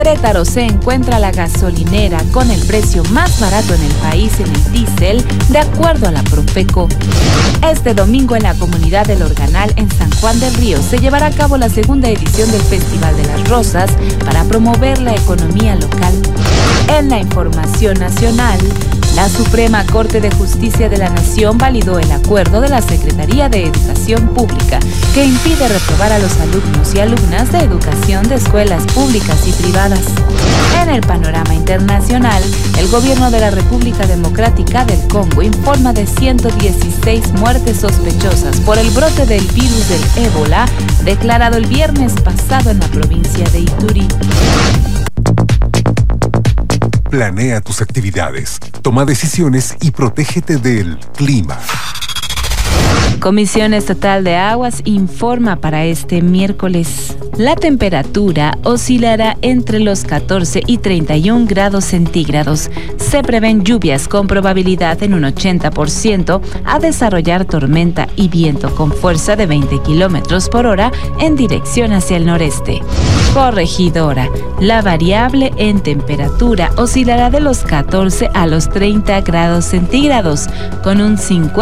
Querétaro se encuentra la gasolinera con el precio más barato en el país en el diésel, de acuerdo a la Profeco. Este domingo en la comunidad del Organal en San Juan del Río se llevará a cabo la segunda edición del Festival de las Rosas para promover la economía local. En la información nacional, la Suprema Corte de Justicia de la Nación validó el acuerdo de la Secretaría de Educación Pública que impide reprobar a los alumnos y alumnas de educación de escuelas públicas y privadas. En el panorama internacional, el gobierno de la República Democrática del Congo informa de 116 muertes sospechosas por el brote del virus del ébola declarado el viernes pasado en la provincia de Ituri. Planea tus actividades, toma decisiones y protégete del clima. Comisión Estatal de Aguas informa para este miércoles. La temperatura oscilará entre los 14 y 31 grados centígrados. Se prevén lluvias con probabilidad en un 80% a desarrollar tormenta y viento con fuerza de 20 kilómetros por hora en dirección hacia el noreste. Corregidora. La variable en temperatura oscilará de los 14 a los 30 grados centígrados, con un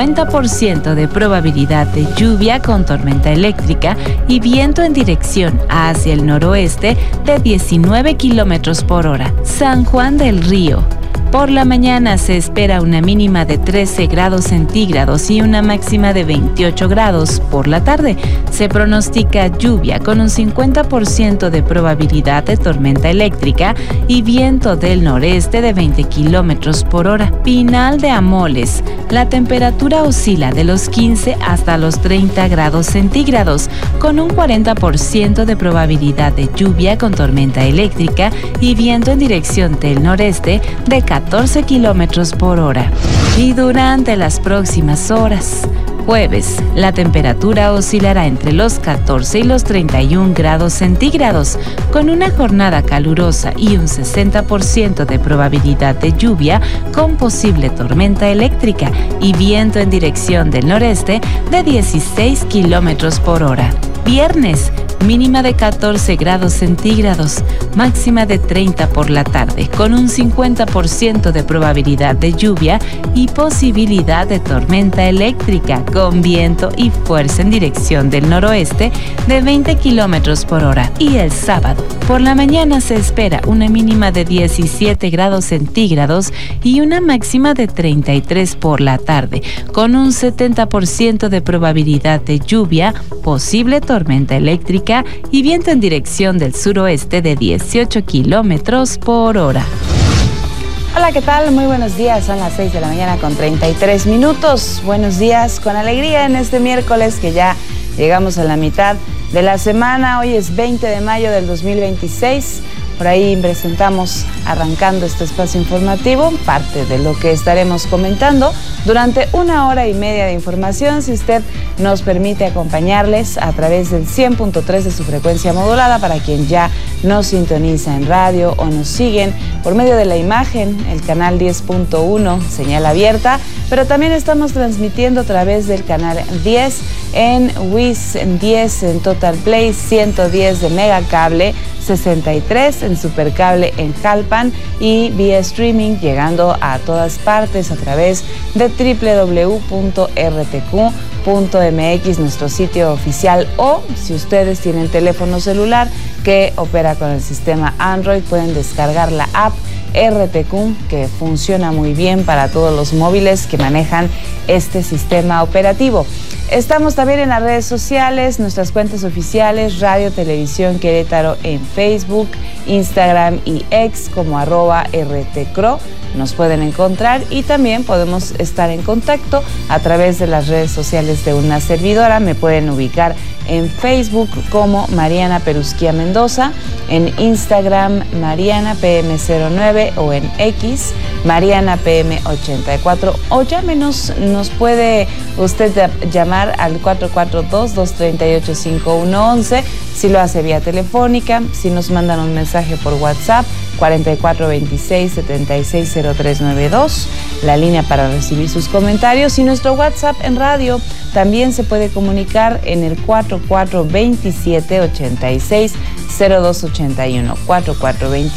50% de probabilidad de lluvia con tormenta eléctrica y viento en dirección hacia el noroeste de 19 kilómetros por hora. San Juan del Río. Por la mañana se espera una mínima de 13 grados centígrados y una máxima de 28 grados. Por la tarde se pronostica lluvia con un 50% de probabilidad de tormenta eléctrica y viento del noreste de 20 kilómetros por hora. Pinal de Amoles. La temperatura oscila de los 15 hasta los 30 grados centígrados, con un 40% de probabilidad de lluvia con tormenta eléctrica y viento en dirección del noreste de 14 kilómetros por hora. Y durante las próximas horas, jueves, la temperatura oscilará entre los 14 y los 31 grados centígrados, con una jornada calurosa y un 60% de probabilidad de lluvia con posible tormenta eléctrica y viento en dirección del noreste de 16 kilómetros por hora. Viernes, mínima de 14 grados centígrados, máxima de 30 por la tarde, con un 50% de probabilidad de lluvia y posibilidad de tormenta eléctrica con viento y fuerza en dirección del noroeste de 20 kilómetros por hora. Y el sábado, por la mañana se espera una mínima de 17 grados centígrados y una máxima de 33 por la tarde, con un 70% de probabilidad de lluvia, posible tormenta eléctrica y viento en dirección del suroeste de 18 kilómetros por hora. Hola, ¿qué tal? Muy buenos días. Son las 6 de la mañana con 33 minutos. Buenos días, con alegría en este miércoles que ya llegamos a la mitad de la semana. Hoy es 20 de mayo del 2026. Por ahí presentamos, arrancando este espacio informativo, parte de lo que estaremos comentando durante una hora y media de información, si usted nos permite acompañarles a través del 100.3 de su frecuencia modulada, para quien ya nos sintoniza en radio o nos siguen por medio de la imagen, el canal 10.1, señal abierta, pero también estamos transmitiendo a través del canal 10 en WIS, en 10 en Total Play, 110 de Megacable, 63 en Supercable en Jalpan y vía streaming llegando a todas partes a través de www.rtq.mx, nuestro sitio oficial, o si ustedes tienen teléfono celular que opera con el sistema Android, pueden descargar la app RTQ, que funciona muy bien para todos los móviles que manejan este sistema operativo. Estamos también en las redes sociales, nuestras cuentas oficiales, Radio Televisión Querétaro en Facebook, Instagram y X como @RTCRO. Nos pueden encontrar y también podemos estar en contacto a través de las redes sociales de una servidora. Me pueden ubicar en Facebook como Mariana Perusquía Mendoza, en Instagram Mariana PM09 o en X Mariana PM84, o llámenos, nos puede usted llamar al 442-238-5111 si lo hace vía telefónica, si nos mandan un mensaje por WhatsApp 4426-760392, la línea para recibir sus comentarios, y nuestro WhatsApp en radio también se puede comunicar en el 4427-860281,